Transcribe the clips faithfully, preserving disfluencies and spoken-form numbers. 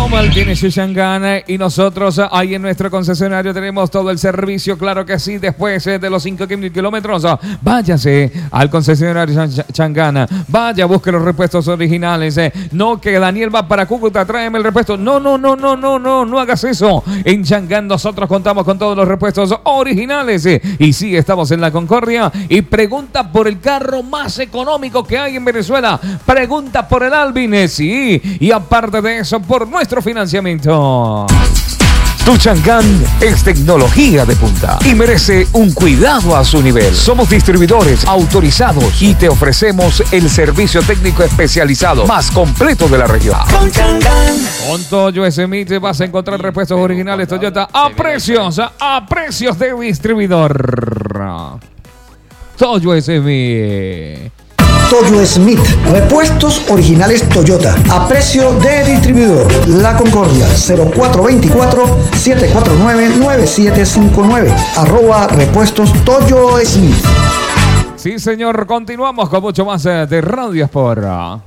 Comal tiene su Chang'an y nosotros ahí en nuestro concesionario tenemos todo el servicio, claro que sí, después de los cinco kilómetros, váyase al concesionario Chang'an, vaya, busque los repuestos originales, no que Daniel va para Cúcuta, tráeme el repuesto, no, no, no, no, no, no, no hagas eso, en Chang'an nosotros contamos con todos los repuestos originales y sí, estamos en la Concordia y pregunta por el carro más económico que hay en Venezuela, pregunta por el Alvin, sí, y aparte de eso, por nuestro financiamiento. Tu Chang'an es tecnología de punta y merece un cuidado a su nivel. Somos distribuidores autorizados y te ofrecemos el servicio técnico especializado más completo de la región. Con Chang'an. Con Toyo Smith vas a encontrar repuestos originales Toyota a precios, a precios de distribuidor. Toyo Smith. Toyo Smith, repuestos originales Toyota, a precio de distribuidor. La Concordia, cero cuatro dos cuatro, siete cuatro nueve, nueve siete cinco nueve, arroba repuestos Toyo Smith. Sí, señor, continuamos con mucho más de Radio Sport.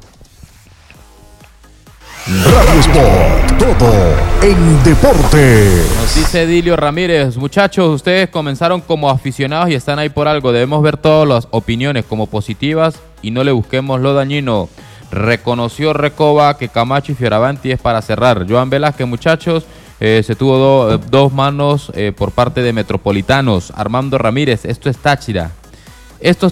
Radio Sport, todo en deporte. Nos dice Edilio Ramírez, muchachos, ustedes comenzaron como aficionados y están ahí por algo. Debemos ver todas las opiniones como positivas y no le busquemos lo dañino. Reconoció Recoba que Camacho y Fioravanti es para cerrar. Joan Velázquez, muchachos, eh, se tuvo do, dos manos eh, por parte de Metropolitanos. Armando Ramírez, esto es Táchira. Estos